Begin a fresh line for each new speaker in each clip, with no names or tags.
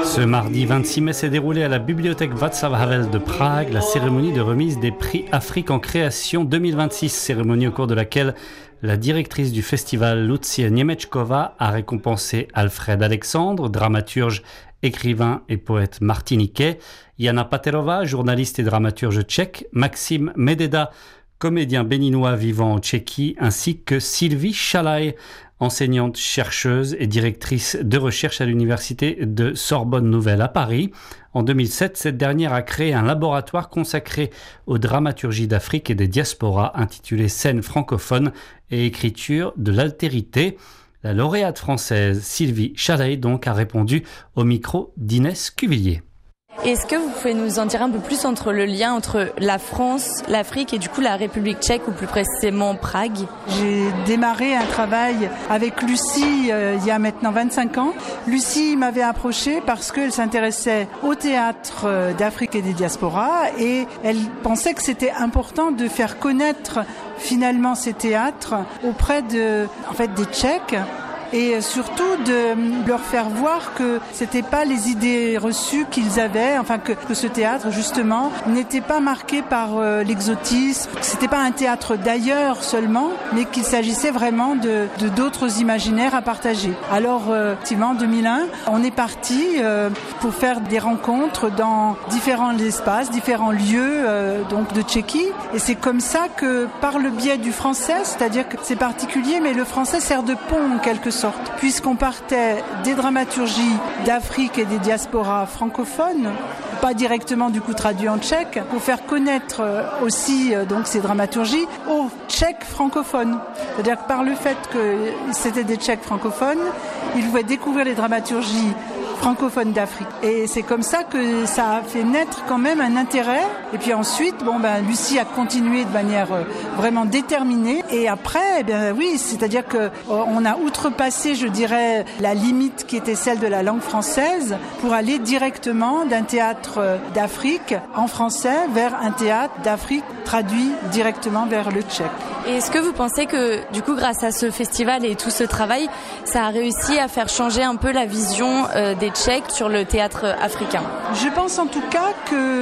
Ce mardi 26 mai s'est déroulée à la bibliothèque Václav Havel de Prague la cérémonie de remise des prix Afrique en création 2026, cérémonie au cours de laquelle la directrice du festival Lucia Němečková a récompensé Alfred Alexandre, dramaturge, écrivain et poète martiniquais, Jana Paterová, journaliste et dramaturge tchèque, Maxime Mededa, comédien béninois vivant en Tchéquie, ainsi que Sylvie Chalaï, enseignante, chercheuse et directrice de recherche à l'université de Sorbonne Nouvelle à Paris. En 2007, cette dernière a créé un laboratoire consacré aux dramaturgies d'Afrique et des diasporas intitulé Scènes francophones et écriture de l'altérité. La lauréate française Sylvie Chalaï donc a répondu au micro d'Inès Cuvillier.
Est-ce que vous pouvez nous en dire un peu plus entre le lien entre la France, l'Afrique et du coup la République tchèque ou plus précisément Prague ?
J'ai démarré un travail avec Lucie il y a maintenant 25 ans. Lucie m'avait approchée parce qu'elle s'intéressait au théâtre d'Afrique et des diasporas et elle pensait que c'était important de faire connaître finalement ces théâtres auprès des Tchèques. Et surtout de leur faire voir que c'était pas les idées reçues qu'ils avaient, que ce théâtre justement n'était pas marqué par l'exotisme, que c'était pas un théâtre d'ailleurs seulement, mais qu'il s'agissait vraiment de d'autres imaginaires à partager. Alors effectivement en 2001, on est parti pour faire des rencontres dans différents espaces, différents lieux donc de Tchéquie, et c'est comme ça que par le biais du français, c'est-à-dire que c'est particulier, mais le français sert de pont en quelque sorte, puisqu'on partait des dramaturgies d'Afrique et des diasporas francophones, pas directement du coup traduit en tchèque, pour faire connaître aussi donc ces dramaturgies aux Tchèques francophones. C'est-à-dire que par le fait que c'était des Tchèques francophones, ils pouvaient découvrir les dramaturgies francophones d'Afrique. Et c'est comme ça que ça a fait naître quand même un intérêt. Et puis ensuite, Lucie a continué de manière vraiment déterminée. Et après, oui, c'est-à-dire que on a outrepassé, je dirais, la limite qui était celle de la langue française pour aller directement d'un théâtre d'Afrique en français vers un théâtre d'Afrique traduit directement vers le tchèque.
Et est-ce que vous pensez que, du coup, grâce à ce festival et tout ce travail, ça a réussi à faire changer un peu la vision des Tchèques sur le théâtre africain ?
Je pense en tout cas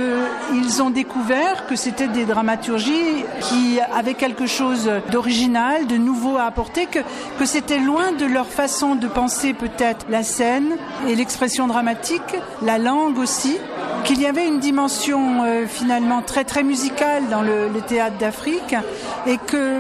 qu'ils ont découvert que c'était des dramaturgies qui avaient quelque chose d'original, de nouveau à apporter, que c'était loin de leur façon de penser peut-être la scène et l'expression dramatique, la langue aussi, qu'il y avait une dimension finalement très très musicale dans le théâtre d'Afrique et que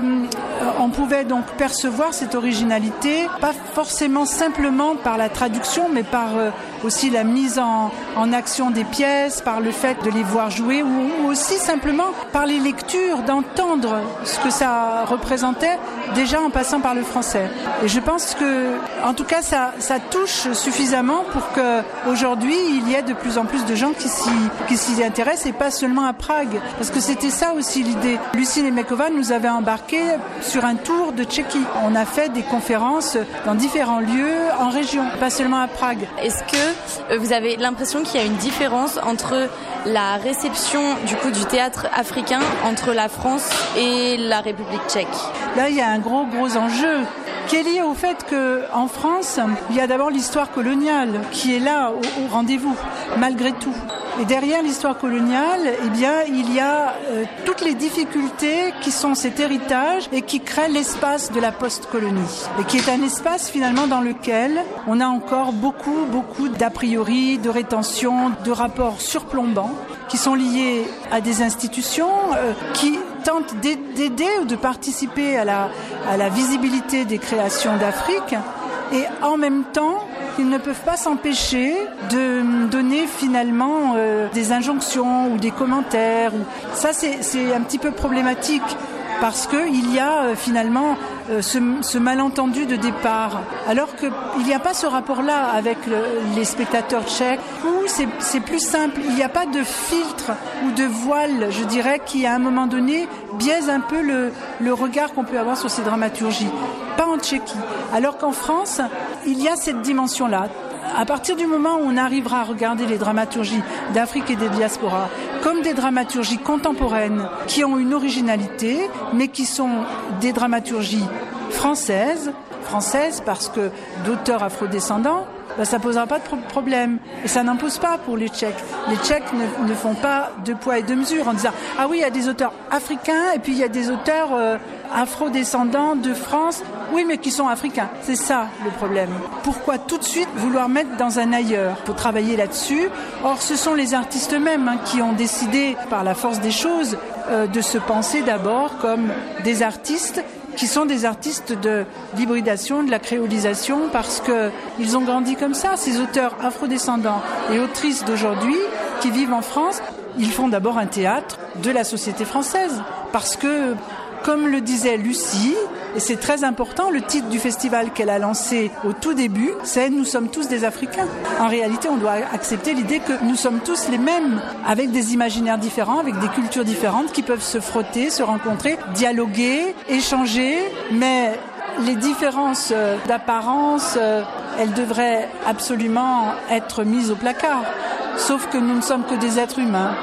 on pouvait donc percevoir cette originalité, pas forcément simplement par la traduction, mais par aussi la mise en action des pièces, par le fait de les voir jouer ou aussi simplement par les lectures, d'entendre ce que ça représentait déjà en passant par le français. Et je pense que, en tout cas, ça touche suffisamment pour qu'aujourd'hui, il y ait de plus en plus de gens qui s'y intéressent et pas seulement à Prague. Parce que c'était ça aussi l'idée. Lucie Němečková nous avait embarqué sur un tour de Tchéquie. On a fait des conférences dans différents lieux en région, pas seulement à Prague.
Est-ce que vous avez l'impression qu'il y a une différence entre la réception du théâtre africain entre la France et la République tchèque ?
Là, il y a un gros enjeu qui est lié au fait qu'en France, il y a d'abord l'histoire coloniale qui est là au rendez-vous, malgré tout. Et derrière l'histoire coloniale, il y a toutes les difficultés qui sont cet héritage et qui créent l'espace de la post-colonie. Et qui est un espace finalement dans lequel on a encore beaucoup d'a priori, de rétention, de rapports surplombants qui sont liés à des institutions qui tentent d'aider ou de participer à la visibilité des créations d'Afrique et en même temps ils ne peuvent pas s'empêcher de donner finalement des injonctions ou des commentaires. Ça c'est un petit peu problématique parce qu'il y a finalement ce malentendu de départ. Alors qu'il n'y a pas ce rapport-là avec les spectateurs tchèques, où c'est plus simple. Il n'y a pas de filtre ou de voile, je dirais, qui à un moment donné biaise un peu le regard qu'on peut avoir sur ces dramaturgies. Pas en Tchéquie. Alors qu'en France, il y a cette dimension-là. À partir du moment où on arrivera à regarder les dramaturgies d'Afrique et des diasporas comme des dramaturgies contemporaines qui ont une originalité, mais qui sont des dramaturgies françaises parce que d'auteurs afrodescendants, ça posera pas de problème. Et ça n'impose pas pour les Tchèques. Les Tchèques ne font pas de poids et de mesure en disant « Ah oui, il y a des auteurs africains et puis il y a des auteurs afro-descendants de France. Oui, mais qui sont africains. » C'est ça le problème. Pourquoi tout de suite vouloir mettre dans un ailleurs? Il faut travailler là-dessus. Or, ce sont les artistes eux-mêmes qui ont décidé, par la force des choses, de se penser d'abord comme des artistes qui sont des artistes de l'hybridation, de la créolisation, parce qu'ils ont grandi comme ça. Ces auteurs afrodescendants et autrices d'aujourd'hui qui vivent en France, ils font d'abord un théâtre de la société française. Parce que, comme le disait Lucie, et c'est très important, le titre du festival qu'elle a lancé au tout début, c'est « Nous sommes tous des Africains ». En réalité, on doit accepter l'idée que nous sommes tous les mêmes, avec des imaginaires différents, avec des cultures différentes qui peuvent se frotter, se rencontrer, dialoguer, échanger, mais les différences d'apparence, elles devraient absolument être mises au placard. Sauf que nous ne sommes que des êtres humains.